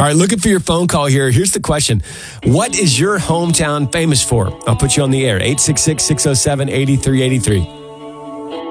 All right, looking for your phone call here. Here's the question. What is your hometown famous for? I'll put you on the air. 866-607-8383.